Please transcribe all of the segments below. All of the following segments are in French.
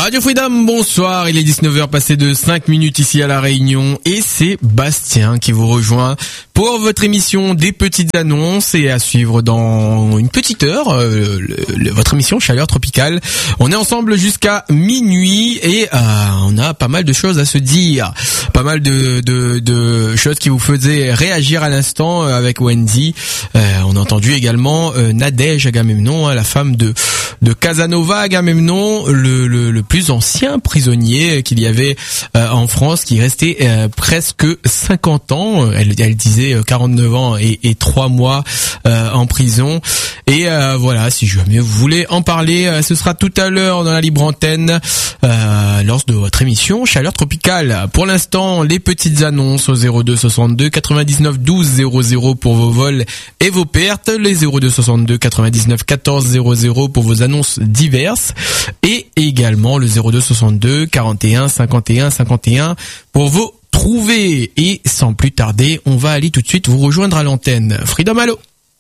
Radio Freedom, bonsoir, il est 19h passé de 5 minutes ici à La Réunion et c'est Bastien qui vous rejoint pour votre émission des petites annonces et à suivre dans une petite heure votre émission Chaleur Tropicale. On est ensemble jusqu'à minuit et on a pas mal de choses à se dire, pas mal de choses qui vous faisaient réagir à l'instant avec Wendy. On a entendu également Nadège Agamemnon, la femme de Casanova Agamemnon, le plus ancien prisonnier qu'il y avait en France, qui restait presque 50 ans. Elle disait 49 ans et 3 mois en prison. Et voilà, si jamais vous voulez en parler, ce sera tout à l'heure dans la libre antenne lors de votre émission Chaleur Tropicale. Pour l'instant, les petites annonces au 02 62 99 12 00 pour vos vols et vos pertes, les 02 62 99 14 00 pour vos annonces diverses et également le 02 62 41 51 51 pour vos trouvés. Et sans plus tarder, on va aller tout de suite vous rejoindre à l'antenne. Freedom, allô?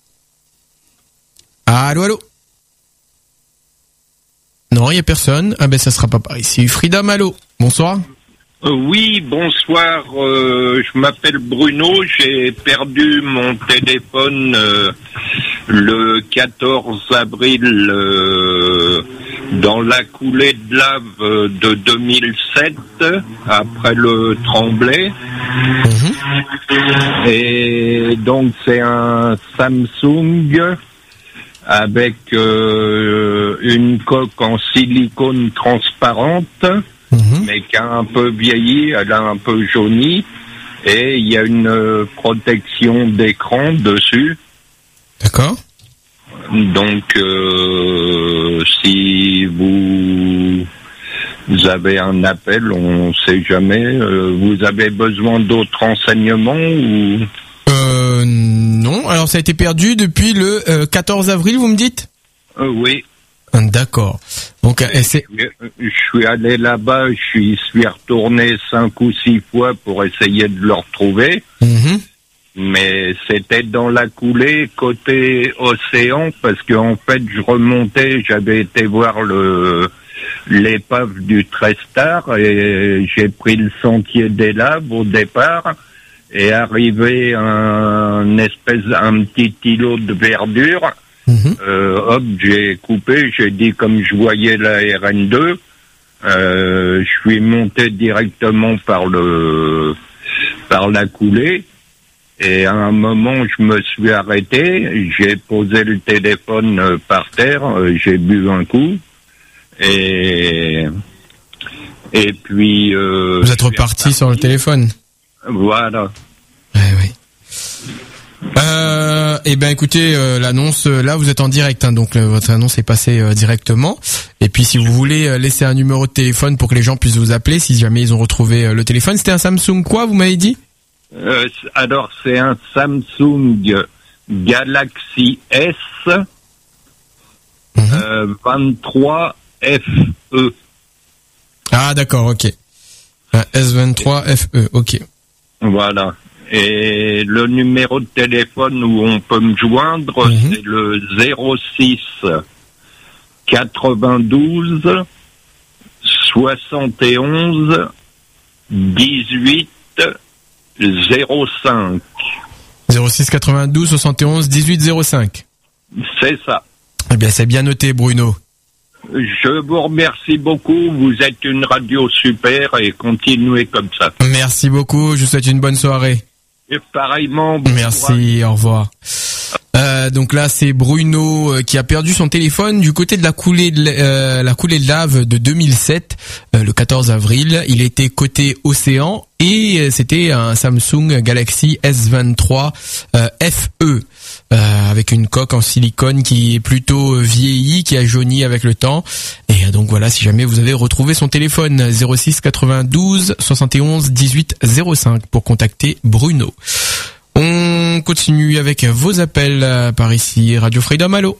Allô? Non, il n'y a personne. Ah ben ça sera pas par ici. Freedom, allô? Bonsoir. Oui, bonsoir. Je m'appelle Bruno. J'ai perdu mon téléphone le 14 avril dans la coulée de lave de 2007 après le Tremblay. Et donc c'est un Samsung avec une coque en silicone transparente. Mais qui a un peu vieilli, elle a un peu jauni, et il y a une protection d'écran dessus. D'accord. Donc, si vous avez un appel, on ne sait jamais, vous avez besoin d'autres renseignements ou... Non, alors ça a été perdu depuis le 14 avril, vous me dites? Oui. D'accord. Donc, je suis allé là-bas, je suis retourné 5 ou 6 fois pour essayer de le retrouver. Mais c'était dans la coulée côté océan parce qu'en fait je remontais, j'avais été voir l'épave du Trestar et j'ai pris le sentier des laves au départ et arrivé un petit îlot de verdure. Hop, j'ai coupé, j'ai dit comme je voyais la RN2, je suis monté directement par la coulée et à un moment je me suis arrêté, j'ai posé le téléphone par terre, j'ai bu un coup et puis vous êtes reparti sur le téléphone. Voilà. Oui. Eh ben écoutez, l'annonce là vous êtes en direct, hein, donc votre annonce est passée directement. Et puis si vous voulez laisser un numéro de téléphone pour que les gens puissent vous appeler si jamais ils ont retrouvé le téléphone. C'était un Samsung quoi, vous m'avez dit? Alors c'est un Samsung Galaxy S 23 FE. Ah d'accord, ok. Un S23 FE, ok. Voilà. Et le numéro de téléphone où on peut me joindre, c'est le 06 92 71 18 05. 06 92 71 18 05. C'est ça. Eh bien, c'est bien noté, Bruno. Je vous remercie beaucoup. Vous êtes une radio super et continuez comme ça. Merci beaucoup. Je vous souhaite une bonne soirée. Et pareillement. Merci, au revoir. Donc là, c'est Bruno qui a perdu son téléphone du côté de la coulée de lave de 2007, le 14 avril. Il était côté océan et c'était un Samsung Galaxy S23 FE avec une coque en silicone qui est plutôt vieillie, qui a jauni avec le temps. Et donc voilà, si jamais vous avez retrouvé son téléphone, 06 92 71 18 05 pour contacter Bruno. On continue avec vos appels par ici. Radio Freedom, allô?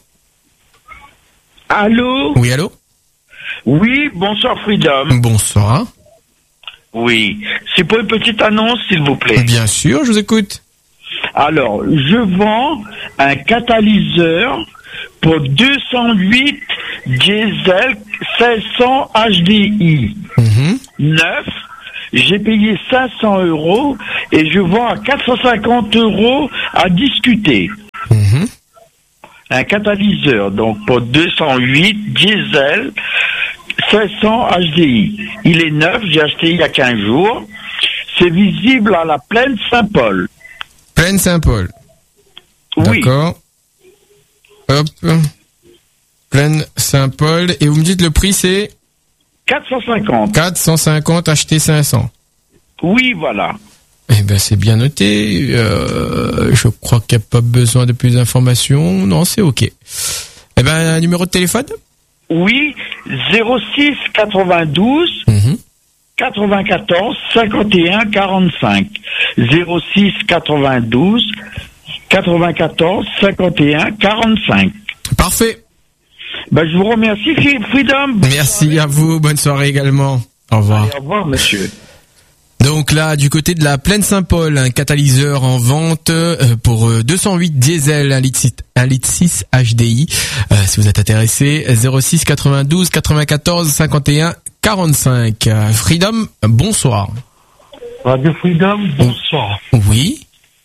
Allô? Oui, allô? Oui, bonsoir Freedom. Bonsoir. Oui, c'est pour une petite annonce, s'il vous plaît. Bien sûr, je vous écoute. Alors, je vends un catalyseur pour 208 diesel 1600 HDI. Neuf. J'ai payé 500 € et je vends à 450 € à discuter. Un catalyseur, donc pour 208 diesel 1600 HDI. Il est neuf, j'ai acheté il y a 15 jours. C'est visible à la Plaine Saint-Paul. Plaine Saint-Paul. Oui. D'accord. Hop. Plaine Saint-Paul. Et vous me dites le prix c'est 450. 450 acheté 500. Oui, voilà. Eh ben c'est bien noté. Je crois qu'il n'y a pas besoin de plus d'informations. Non, c'est ok. Eh ben un numéro de téléphone? Oui, 06 92 94 51 45. 06 92 94 51 45. Parfait. Ben, je vous remercie, Freedom. Merci à vous. Bonne soirée également. Au revoir. Allez, au revoir, monsieur. Donc là, du côté de la Plaine Saint-Paul, un catalyseur en vente pour 208 diesel, 1,6 litre HDI. Si vous êtes intéressé, 06 92 94 51 45. Freedom, bonsoir. Radio Freedom, bonsoir. Oui.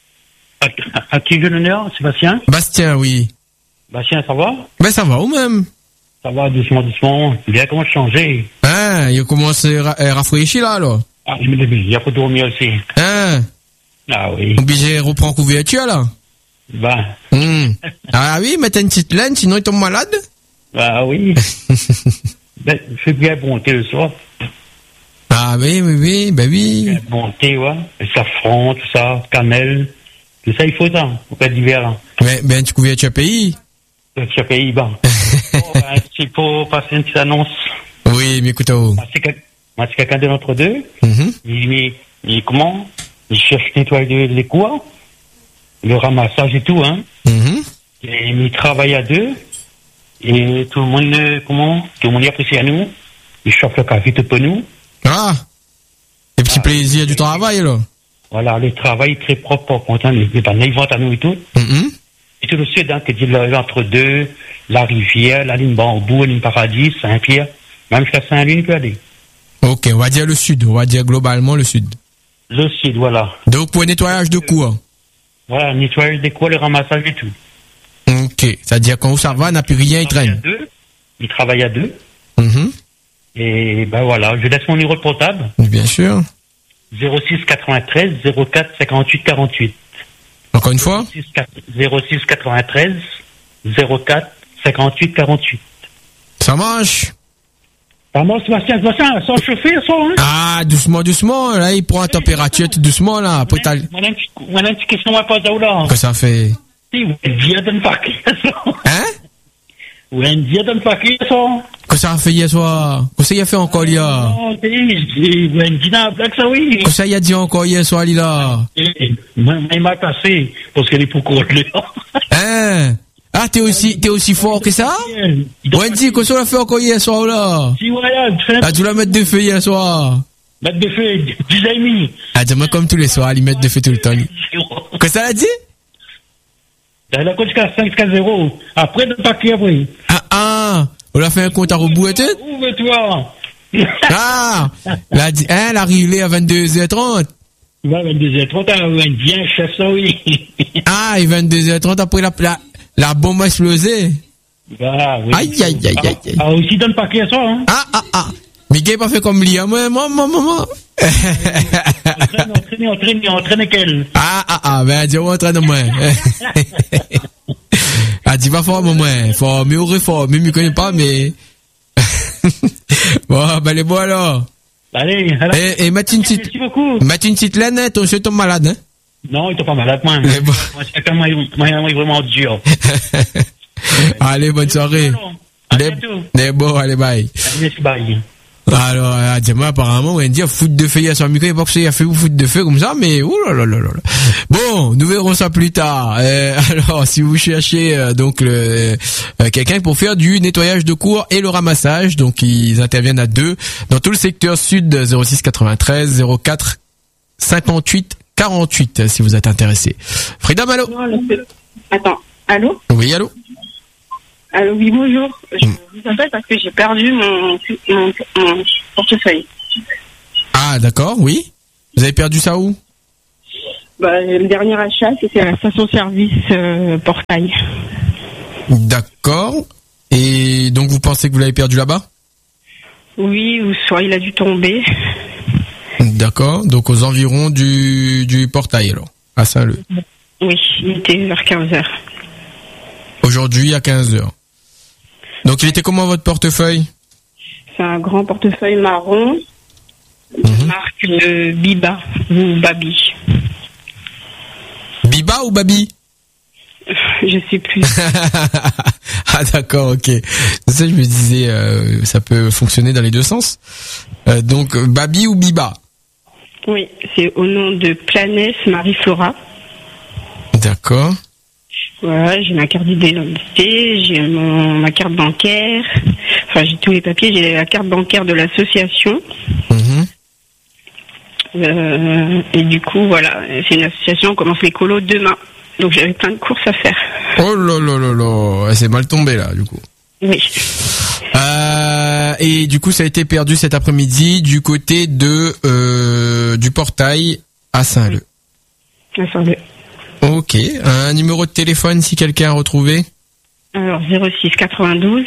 À qui je l'honneur, Sébastien? Bastien, oui. Bastien, ça va? Ben ça va ou même? Ça va, doucement, doucement. Il a commencé à changer. Hein, il commence à rafraîchir là, alors. Ah, je me dis, il y a pas de dormir aussi. Hein? Ah oui. Obligé de reprendre couverture là. Ben. Ah oui, mettez une petite laine, sinon il tombe malade. Ah oui. Ben, je fais bien bon thé le soir. Ah oui, ben oui. Bien bon thé, ouais. Le safran, tout ça, cannelle. Tout ça, il faut ça, au cas d'hiver, là. Ben, tu couverture pays. Tu pays, bon. C'est pour passer une petite annonce. Oui, mais écoute, oh. C'est quelqu'un de l'entre deux. Il comment? Il cherche nettoyer les cours, le ramassage et tout, hein. Et il travaille à deux. Et tout le monde, tout le monde y apprécie à nous. Il chauffe le café tout pour nous. Ah! Les petits plaisirs du travail, là. Voilà, le travail très propre, content, les ventes à nous et tout. Et tout le sud, hein, qui dit l'entre deux, la rivière, la ligne Bambou, la ligne Paradis, Saint-Pierre, même jusqu'à Saint-Louis, il peut aller. Ok, on va dire le sud, on va dire globalement le sud. Le sud, voilà. Donc pour le nettoyage de quoi? Voilà, nettoyage des quoi, le ramassage et tout. Ok, c'est-à-dire quand ça va, n'a plus rien, il traîne. Il travaille à deux. Et ben voilà, je laisse mon numéro de portable. Bien sûr. 06 93 04 58 48. Encore une fois? 06 93 04 58 48. Ça marche. Ça marche, Sébastien, sans chauffer, ça, hein? Ah, doucement, là, il prend la température tout doucement, là. Après, t'as... Moi, une petite question, moi, pas là. Que ça fait? Si, vous êtes bien d'un paquet, ça. Hein? Vous êtes bien d'un paquet, ça. Que ça a fait hier soir? Que ça y a fait encore, hier? Non, vous êtes bien d'un ça, oui. Que ça y a dit encore hier soir, là? Moi, il m'a cassé, parce qu'elle est pour court, là. Hein? Ah, t'es aussi fort que ça? Wendy, qu'est-ce qu'on a fait encore hier soir, là? Si, voilà. Ah, tu la mettre de feu hier soir? Mettre de feu, 10 h 30. Ah, dis-moi comme tous les soirs, ils mettent de feu tout le temps. Qu'est-ce que ça a dit? Elle a compte jusqu'à 5-0. Après, de paquet, après. Ah, on a fait un compte à rebours et tout? Ouvre-toi. Ah, elle arrive à 22h30. Ouais, 22h30, elle vient, chef, ça, oui. Ah, et 22h30 après la bombe a explosé. Bah, oui. Aïe. Ah, aussi dans le paquet, ça, hein. Ah. Mais qui n'a pas fait comme Lia, maman. Entraîne qu'elle. Ben, dis, entraîne-moi. Ah, dis pas fort, maman. Fort, mais connais pas, mais. Bon, ben, les bois, alors. Allez. Et mettre une petite laine, ton chien tombe malade, hein? Non, il tombe pas malade, moi. Moi, c'est quelqu'un, moi, vraiment dur. Allez, bonne soirée. Bon, allez, bye. Bye. Alors, dis-moi, apparemment, on dit foutre de feu, il y a son micro, il n'y a pas que il a fait foutre de feu comme ça, mais oulalalala. Bon, nous verrons ça plus tard. Alors, si vous cherchez donc quelqu'un pour faire du nettoyage de cours et le ramassage, donc ils interviennent à deux dans tout le secteur sud, 06 93 04 58 48, si vous êtes intéressé. Freedom, allô? Attends, allô? Oui, allô? Allô, oui, bonjour. Je vous appelle parce que j'ai perdu mon portefeuille. Ah, d'accord, oui. Vous avez perdu ça où? Le dernier achat, c'était à la station-service Portail. D'accord. Et donc, vous pensez que vous l'avez perdu là-bas? Oui, ou soit il a dû tomber. D'accord. Donc, aux environs du Portail, alors, à Saint-Leu. Oui, il était vers 15h. Aujourd'hui, à 15h. Donc, il était comment votre portefeuille? C'est un grand portefeuille marron, marque Biba ou Babi. Biba ou Babi? Je sais plus. Ah d'accord, ok. Ça, je me disais, ça peut fonctionner dans les deux sens. Donc, Babi ou Biba? Oui, c'est au nom de Planès Marie-Flora. D'accord. Voilà, j'ai ma carte d'identité, j'ai ma carte bancaire, enfin j'ai tous les papiers, j'ai la carte bancaire de l'association. Et du coup, voilà, c'est une association, on commence les colos demain. Donc j'avais plein de courses à faire. Oh là là là là, c'est mal tombé là, du coup. Oui. Et du coup, ça a été perdu cet après-midi du côté du Portail à Saint-Leu. À Saint-Leu. Ok. Un numéro de téléphone si quelqu'un a retrouvé? Alors 06 92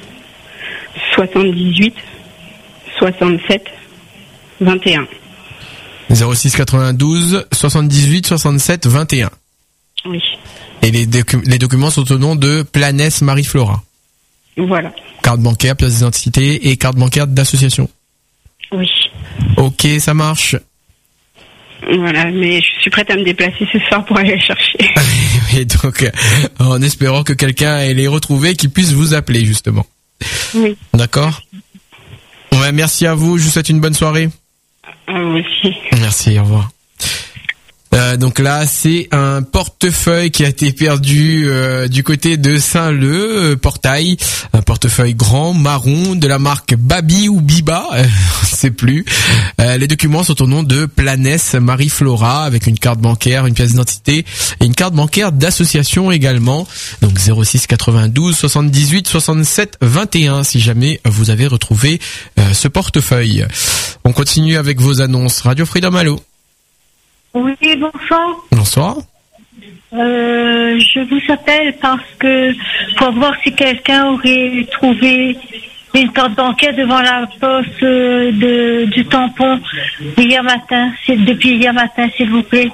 78 67 21. 06 92 78 67 21. Oui. Et les documents sont au nom de Planès Marie-Flora. Voilà. Carte bancaire, pièce d'identité et carte bancaire d'association. Oui. Ok, ça marche. Voilà, mais je suis prête à me déplacer ce soir pour aller les chercher. Et donc, en espérant que quelqu'un ait les retrouvés, qu'il puisse vous appeler, justement. Oui. D'accord. Ouais, merci à vous, je vous souhaite une bonne soirée. À vous aussi. Merci, au revoir. Donc là, c'est un portefeuille qui a été perdu du côté de Saint-Leu, Portail. Un portefeuille grand, marron, de la marque Babi ou Biba, on ne sait plus. Les documents sont au nom de Planès Marie-Flora, avec une carte bancaire, une pièce d'identité et une carte bancaire d'association également. Donc 06 92 78 67 21 si jamais vous avez retrouvé ce portefeuille. On continue avec vos annonces. Radio Freedom, allô? Oui, bonsoir. Bonsoir. Je vous appelle parce que pour voir si quelqu'un aurait trouvé une carte bancaire devant la poste du tampon hier matin. C'est depuis hier matin, s'il vous plaît.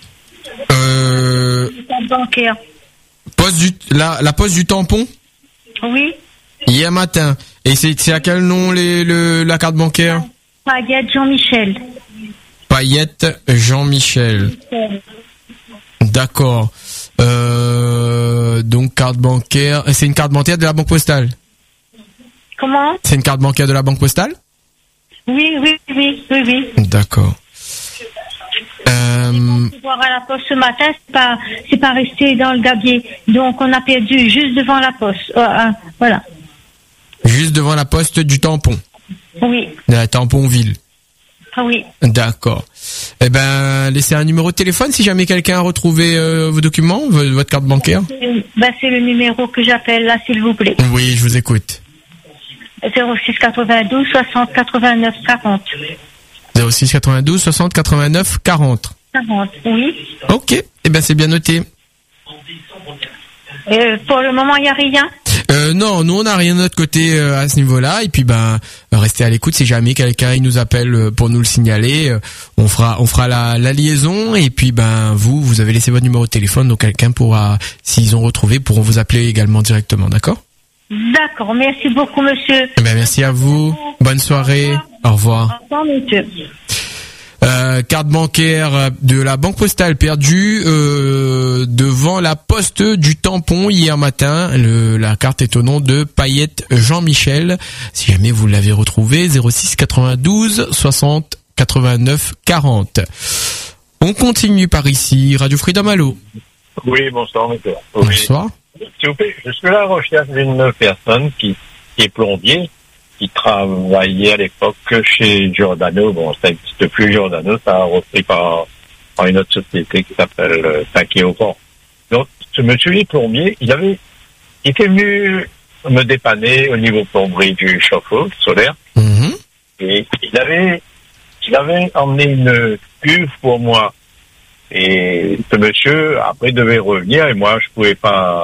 Une carte bancaire. La poste du tampon? Oui. Hier matin. Et c'est à quel nom la carte bancaire? Payette Jean-Michel. Payette Jean-Michel. D'accord. Donc carte bancaire. C'est une carte bancaire de la Banque Postale? Comment? C'est une carte bancaire de la Banque Postale? Oui. D'accord. Voir à la poste ce matin, c'est pas resté dans le gabier. Donc on a perdu juste devant la poste. Voilà. Juste devant la poste du tampon? Oui. De la Tamponville? Ah oui. D'accord. Eh ben, laissez un numéro de téléphone si jamais quelqu'un a retrouvé vos documents, votre carte bancaire. C'est le numéro que j'appelle là, s'il vous plaît. Oui, je vous écoute. 06 92 60 89 40. 06 92 60 89 40. 40, oui. Ok. Eh ben, c'est bien noté. Pour le moment, il n'y a rien? Non, nous on n'a rien de notre côté à ce niveau-là. Et puis restez à l'écoute si jamais quelqu'un nous appelle pour nous le signaler. On fera la liaison. Et puis vous avez laissé votre numéro de téléphone, donc quelqu'un pourra, s'ils ont retrouvé, pourront vous appeler également directement, d'accord? D'accord, merci beaucoup, monsieur. Merci à vous. Bonne soirée. Au revoir. Au revoir, monsieur. Carte bancaire de la Banque Postale perdue devant la poste du tampon hier matin. La carte est au nom de Payette Jean-Michel. Si jamais vous l'avez retrouvée, 06 92 60 89 40. On continue par ici. Radio Freedom, allô? Oui, bonsoir, monsieur. Bonsoir. S'il vous plaît, je suis à la recherche d'une personne qui est plombier, qui travaillait à l'époque chez Giordano. Bon, ça n'existe plus, Giordano, ça a repris par une autre société qui s'appelle Taquet au port. Donc, ce monsieur est plombier, il était venu me dépanner au niveau plomberie du chauffe-eau solaire. Et il avait emmené une cuve pour moi. Et ce monsieur, après, devait revenir et moi, je pouvais pas